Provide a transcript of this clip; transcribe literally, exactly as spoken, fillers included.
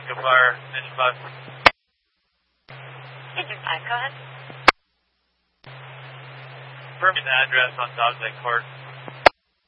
Echo Fire, Engine five. Engine five, go ahead. Confirming the address on Dodge Lake Court.